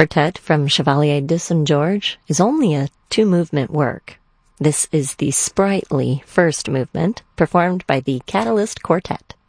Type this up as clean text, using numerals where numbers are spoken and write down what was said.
Quartet from Chevalier de St. George is only a two-movement work. This is the sprightly first movement, performed by the Catalyst Quartet.